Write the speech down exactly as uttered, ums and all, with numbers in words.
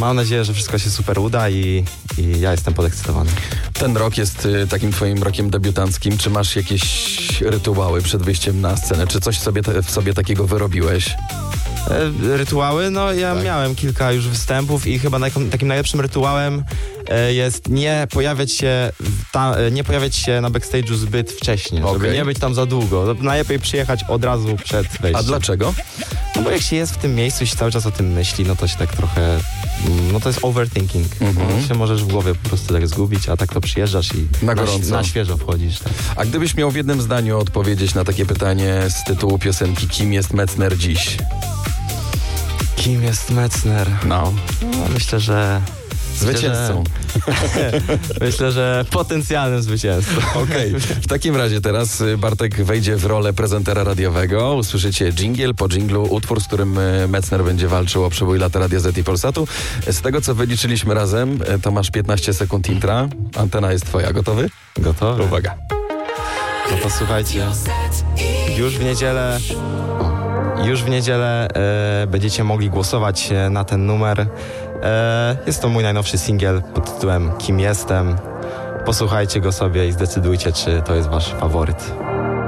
mam nadzieję, że wszystko się super uda i, i ja jestem podekscytowany. Ten rok jest y, takim twoim rokiem debiutanckim. Czy masz jakieś rytuały przed wyjściem na scenę? Czy coś sobie te, w sobie takiego wyrobiłeś? E, rytuały? No ja Tak. miałem kilka już występów i chyba naj, takim najlepszym rytuałem e, jest nie pojawiać się w ta, e, nie pojawiać się na backstage'u zbyt wcześnie, Okej. żeby nie być tam za długo. Najlepiej przyjechać od razu przed wejściem. A dlaczego? No bo jak się jest w tym miejscu i się cały czas o tym myśli, no to się tak trochę, mm, no to jest overthinking. Mhm. No, się możesz w głowie po prostu tak zgubić, a tak to przyjeżdżasz i Na na, gorąco. na świeżo wchodzisz. Tak. A gdybyś miał w jednym zdaniu odpowiedzieć na takie pytanie z tytułu piosenki Kim jest Metzner dziś? Kim jest Metzner? No. No, myślę, że... Zwycięzcą. Myślę, że potencjalnym zwycięzcą. Okej. W takim razie teraz y, Bartek wejdzie w rolę prezentera radiowego. Usłyszycie dżingiel, po dżinglu utwór, z którym y, Metzner będzie walczył o przebój lata Radia Z i Polsatu. Z tego, co wyliczyliśmy razem, y, to masz piętnaście sekund intra. Antena jest twoja. Gotowy? Gotowy? Uwaga. No to słuchajcie, już w niedzielę... Już w niedzielę e, będziecie mogli głosować e, na ten numer. E, jest to mój najnowszy singiel pod tytułem Kim jestem. Posłuchajcie go sobie i zdecydujcie, czy to jest wasz faworyt.